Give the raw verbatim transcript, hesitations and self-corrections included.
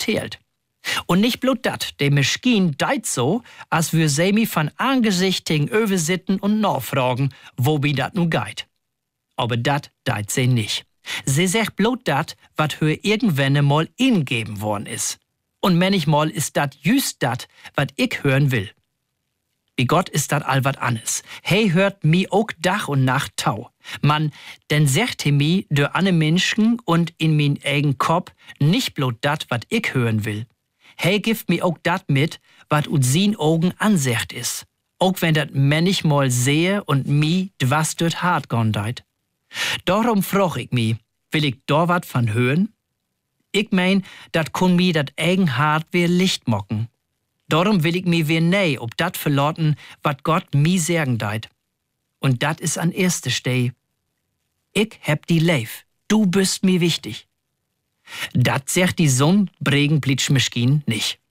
verteilt. Und nicht bloß dat, de Maschine deit so, als wir sie mi von Angesicht gegenüber sitten und nachfragen, wo bi dat nu geit. Aber dat deit sie nicht. Sie sagt bloß dat, wat für irgendwann mal ingeben worden is. Und manchmal ist dat just dat, wat ich hören will. Wie Gott ist dat all wat anes. Hey hört mi auch Dach und Nacht tau. Man, denn sagt he mi durch alle Menschen und in min eigen Kopf nicht bloß dat, wat ich hören will. Hey gift mi auch dat mit, wat ut sin Augen ansecht is. Auch wenn dat manchmal sehe und mi dwas dort hart gon deit. Darum froch ich mi, will ich da wat von hören? Ich mein, dat kun mi dat eigen hart weer Licht mocken. Darum will ich mi weer nee ob dat verloten, wat Gott mi sagen deit. Und dat is an erste Steh. Ich heb die Leif, du bist mi wichtig. Dat sagt die Sohn Bregenblitschmischkin nicht.